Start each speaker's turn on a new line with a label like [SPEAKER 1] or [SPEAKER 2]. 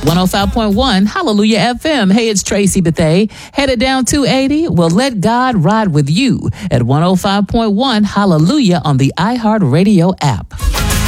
[SPEAKER 1] 105.1 Hallelujah FM. Hey, it's Tracy Bethea. Headed down 280? Well, let God ride with you at 105.1 Hallelujah on the iHeartRadio app.